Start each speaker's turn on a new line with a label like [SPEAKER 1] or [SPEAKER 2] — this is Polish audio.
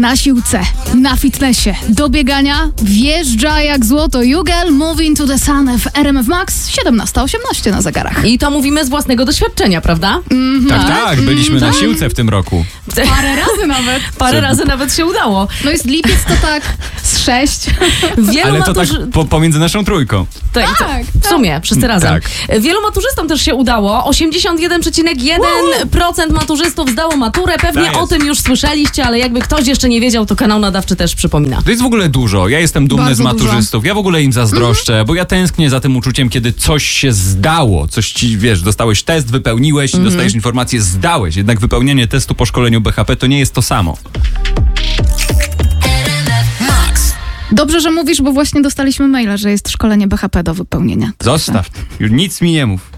[SPEAKER 1] na siłce, na fitnessie, do biegania, wjeżdża jak złoto. You Girl, Move Into The Sun w RMF Max, 17:18 na zegarach.
[SPEAKER 2] I to mówimy z własnego doświadczenia, prawda?
[SPEAKER 3] Tak, byliśmy na siłce w tym roku.
[SPEAKER 1] Parę razy nawet.
[SPEAKER 2] Parę razy nawet się udało.
[SPEAKER 1] No jest lipiec, to tak z 6.
[SPEAKER 3] Ale to tak pomiędzy naszą trójką.
[SPEAKER 1] Tak.
[SPEAKER 2] W sumie, wszyscy razem.
[SPEAKER 3] Tak.
[SPEAKER 2] Wielu maturzystom też się udało. 81,1% maturzystów zdało maturę. Pewnie
[SPEAKER 3] Tak
[SPEAKER 2] o
[SPEAKER 3] jest.
[SPEAKER 2] tym już słyszeliście, ale jakby ktoś jeszcze nie wiedział, to kanał nadawczy też przypomina.
[SPEAKER 3] To jest w ogóle dużo. Ja jestem dumny
[SPEAKER 1] Bardzo
[SPEAKER 3] z maturzystów. Ja w ogóle im zazdroszczę, bo ja tęsknię za tym uczuciem, kiedy coś się zdało. Coś ci, dostałeś test, wypełniłeś i dostajesz informację, zdałeś. Jednak wypełnienie testu po szkoleniu BHP to nie jest to samo.
[SPEAKER 1] Dobrze, że mówisz, bo właśnie dostaliśmy maila, że jest szkolenie BHP do wypełnienia.
[SPEAKER 3] Zostaw. Już nic mi nie mów.